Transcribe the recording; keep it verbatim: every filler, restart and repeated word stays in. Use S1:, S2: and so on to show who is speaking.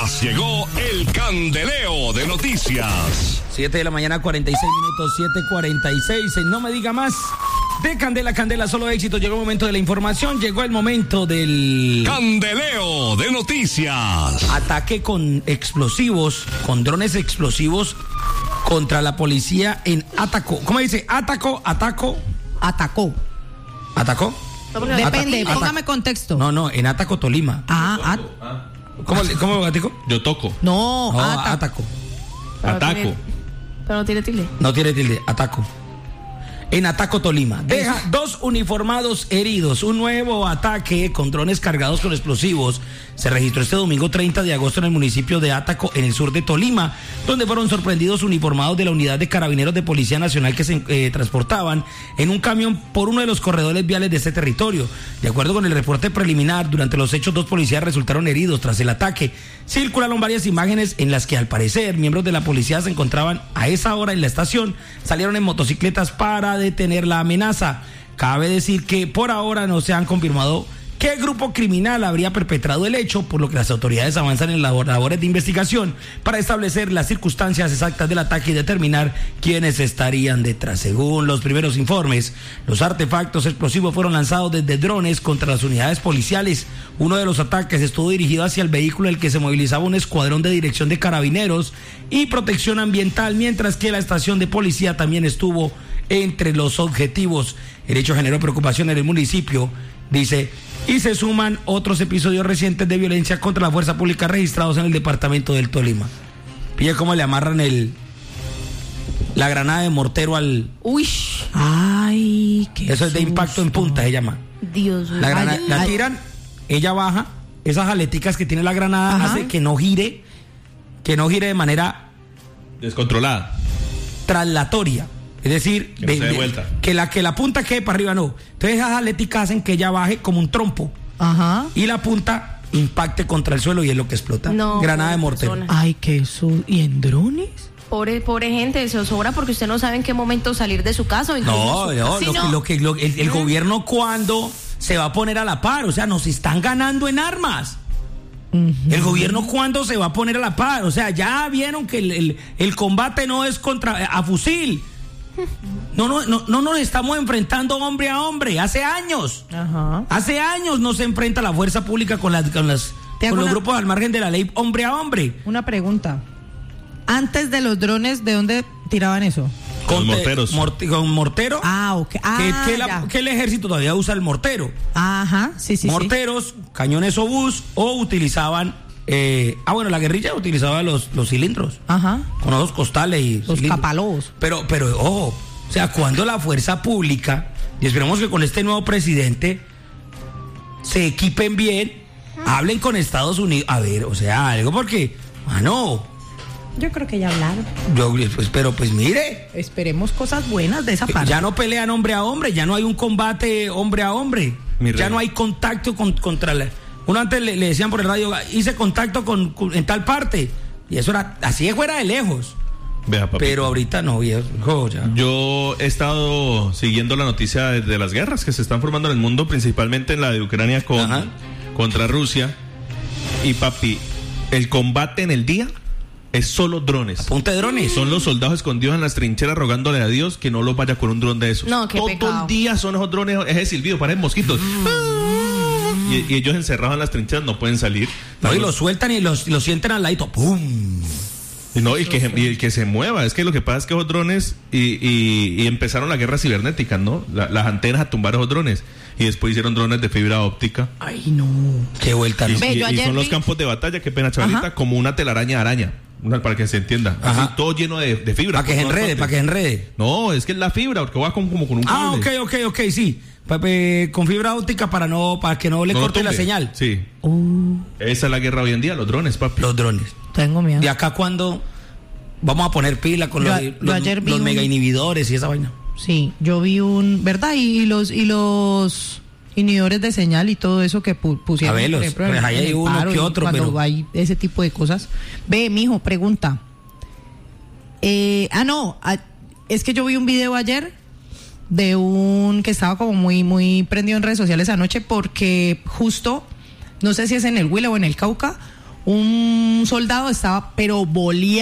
S1: Apenas llegó el candeleo de noticias.
S2: siete de la mañana, cuarenta y seis minutos, siete cuarenta y seis. No me diga más. De Candela, Candela, solo éxito. Llegó el momento de la información, llegó el momento del...
S1: Candeleo de noticias.
S2: Ataque con explosivos, con drones explosivos contra la policía en Ataco. ¿Cómo dice? Ataco, Ataco.
S3: Atacó.
S2: ¿Atacó?
S3: Depende,
S2: Ataco.
S3: póngame contexto.
S2: No, no, en Ataco, Tolima.
S3: Ah, ah.
S2: ¿Cómo, cómo gatico?
S4: Yo toco.
S3: No,
S2: No,
S3: ata-
S2: Ataco.
S5: Pero
S4: Ataco.
S5: tiene- pero no tiene tilde.
S2: No tiene tilde, Ataco. En Ataco, Tolima. Deja dos uniformados heridos. Un nuevo ataque con drones cargados con explosivos se registró este domingo treinta de agosto en el municipio de Ataco, en el sur de Tolima, donde fueron sorprendidos uniformados de la unidad de carabineros de Policía Nacional que se eh, transportaban en un camión por uno de los corredores viales de este territorio. De acuerdo con el reporte preliminar, durante los hechos dos policías resultaron heridos tras el ataque. Circularon varias imágenes en las que al parecer miembros de la policía se encontraban a esa hora en la estación, salieron en motocicletas para detener la amenaza. Cabe decir que por ahora no se han confirmado qué grupo criminal habría perpetrado el hecho, por lo que las autoridades avanzan en labor- labores de investigación para establecer las circunstancias exactas del ataque y determinar quiénes estarían detrás. Según los primeros informes, los artefactos explosivos fueron lanzados desde drones contra las unidades policiales. Uno de los ataques estuvo dirigido hacia el vehículo en el que se movilizaba un escuadrón de dirección de carabineros y protección ambiental, mientras que la estación de policía también estuvo entre los objetivos. El hecho generó preocupación en el municipio, dice, y se suman otros episodios recientes de violencia contra la fuerza pública registrados en el departamento del Tolima. Pilla cómo le amarran el la granada de mortero al...
S3: Uy. Ay, qué
S2: Eso es de impacto en punta, se llama.
S5: Dios mío.
S2: La, granada,
S3: Ay,
S2: la
S3: ay.
S2: tiran, ella baja, esas aleticas que tiene la granada
S3: Ajá.
S2: hace que no gire, que no gire de manera
S4: Descontrolada.
S2: traslatoria. Es decir,
S4: Que no se dé vuelta.
S2: que la que la punta quede para arriba, no. Entonces esas aleticas hacen que ella baje como un trompo
S3: Ajá.
S2: y la punta impacte contra el suelo y es lo que explota.
S5: No,
S2: Granada de
S5: pobre
S2: mortero.
S5: persona.
S3: Ay, qué su... ¿Y en drones?
S5: Pobre, pobre gente, se sobra porque usted no sabe en qué momento salir de su casa. o incluso
S2: No,
S5: su-
S2: no,
S5: Sí,
S2: lo,
S5: no.
S2: que, lo que lo- el, el gobierno cuando se va a poner a la par, o sea, nos están ganando en armas. El gobierno cuando se va a poner a la par, o sea, ya vieron que el, el, el combate no es contra a fusil. No, no, no, no nos estamos enfrentando hombre a hombre, hace años.
S3: Ajá.
S2: Hace años no se enfrenta la fuerza pública con las con las
S3: Te hago
S2: con los
S3: una-
S2: grupos al margen de la ley hombre a hombre.
S3: Una pregunta. Antes de los drones, ¿de dónde tiraban eso?
S4: Con
S2: te-
S4: morteros.
S2: morte- con mortero.
S3: Ah, ok.
S2: que,
S3: Ah,
S2: que la-
S3: ya.
S2: que el ejército todavía usa el mortero.
S3: Ajá, sí, sí,
S2: Morteros, cañones obús o utilizaban. Eh, ah, bueno, la guerrilla utilizaba los, los cilindros.
S3: sí. Ajá.
S2: Con los costales y.
S3: Los
S2: cilindros.
S3: capalobos.
S2: Pero, pero, ojo. O sea, cuando la fuerza pública, y esperamos que con este nuevo presidente se equipen bien, hablen con Estados Unidos. A ver, o sea, algo porque. Mano,
S3: Yo creo que ya hablaron.
S2: yo, pues, pero pues mire.
S3: Esperemos cosas buenas de esa parte.
S2: Ya no pelean hombre a hombre, ya no hay un combate hombre a hombre.
S4: Mi
S2: Ya
S4: rey.
S2: no hay contacto con, contra la... Uno antes le, le decían por el radio, hice contacto con, con- en tal parte. Y eso era, así fuera de lejos.
S4: Vea, papi.
S2: Pero ahorita no, viejo, ya.
S4: Yo he estado siguiendo la noticia de, de las guerras que se están formando en el mundo, principalmente en la de Ucrania con,
S2: Ajá.
S4: contra Rusia. Y papi, el combate en el día es solo drones.
S2: Punta de drones.
S4: Son los soldados escondidos en las trincheras rogándole a Dios que no los vaya con un dron de esos.
S5: No, qué
S4: Todo
S5: pecado.
S4: el día son esos drones, es el silbido, parecen mosquitos. Y, y ellos encerrados en las trincheras no pueden salir.
S2: No, y los sueltan y los, los sienten al ladito. ¡Pum!
S4: Y no, y, que, se- y el que se mueva, es que lo que pasa es que esos drones y, y, y empezaron la guerra cibernética, ¿no? La- las antenas a tumbar esos drones y después hicieron drones de fibra óptica
S3: Ay, no.
S2: Qué vuelta,
S4: y,
S2: ¿no?
S3: Ve,
S4: y-
S3: yo
S4: y
S3: ayer
S4: son los
S3: vi-
S4: campos de batalla, qué pena chavalita,
S3: Ajá.
S4: como una telaraña araña, una, para que se entienda,
S2: Ajá.
S4: así todo lleno de, de fibra.
S2: Para que
S4: por
S2: se
S4: todas
S2: enrede,
S4: partes.
S2: para que se enrede.
S4: No, es que es la fibra, porque va con, como con un
S2: Ah,
S4: cable.
S2: ok, ok, ok, sí. Pa- eh, con fibra óptica para no para que no le
S4: No lo
S2: corte la
S4: tumbe.
S2: señal.
S4: Sí,
S3: Uh,
S4: esa es la guerra hoy en día, los drones, papi.
S2: Los drones.
S3: tengo miedo.
S2: De acá cuando vamos a poner pila con
S3: Yo-
S2: los,
S3: yo
S2: los,
S3: ayer vi
S2: los
S3: un-
S2: mega inhibidores y esa vaina.
S3: Sí, yo vi un, ¿verdad? Y, y los y los inhibidores de señal y todo eso que pu- pusieron.
S2: A verlos,
S3: por ejemplo, en-
S2: pues ahí
S3: en
S2: hay
S3: el
S2: uno
S3: paro
S2: que
S3: y
S2: otro,
S3: cuando
S2: pero-
S3: hay ese tipo de cosas. Ve, mijo, pregunta. Eh, ah, no, ah, es que yo vi un video ayer de un que estaba como muy muy prendido en redes sociales anoche porque justo, no sé si es en el Huila o en el Cauca, un soldado estaba, pero boleado